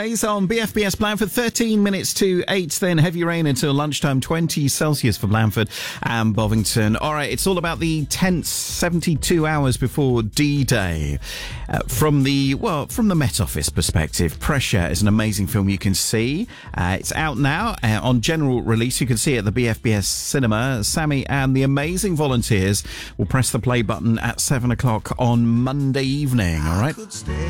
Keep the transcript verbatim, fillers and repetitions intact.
It's on B F B S Blandford, thirteen minutes to eight, then heavy rain until lunchtime, twenty Celsius for Blandford and Bovington. All right, it's all about the tense seventy-two hours before D-Day. Uh, from the, well, from the Met Office perspective, Pressure is an amazing film you can see. Uh, it's out now uh, on general release. You can see it at the B F B S Cinema. Sammy and the amazing volunteers will press the play button at seven o'clock on Monday evening, all right?